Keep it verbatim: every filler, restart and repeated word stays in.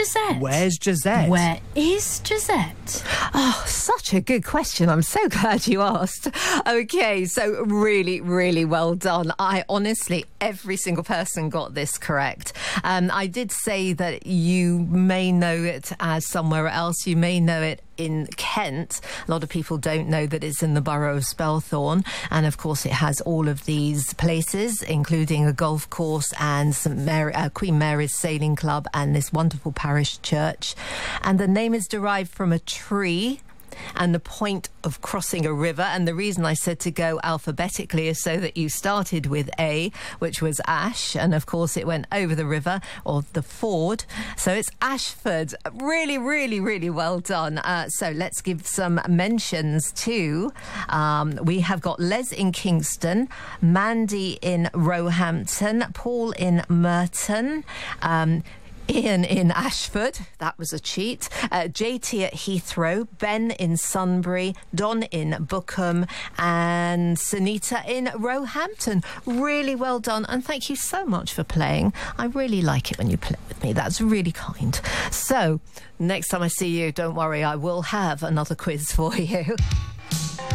Gisette? Where's Gisette? Where is Gisette? Oh, such a good question. I'm so glad you asked. Okay, so really, really well done. I honestly, every single person got this correct. Um, I did say that you may know it as somewhere else. You may know it in Kent. A lot of people don't know that it's in the borough of Spelthorne, and of course it has all of these places, including a golf course and Saint Mary, uh, Queen Mary's Sailing Club and this wonderful parish church. And the name is derived from a tree and the point of crossing a river. And the reason I said to go alphabetically is so that you started with A, which was Ash, and of course it went over the river, or the ford. So it's Ashford. Really, really, really well done. Uh, so let's give some mentions too. Um, we have got Les in Kingston, Mandy in Roehampton, Paul in Merton, um, Ian in Ashford, that was a cheat, uh, J T at Heathrow, Ben in Sunbury, Don in Bookham, and Sunita in Roehampton. Really well done, and thank you so much for playing. I really like it when you play with me. That's really kind. So, next time I see you, don't worry, I will have another quiz for you.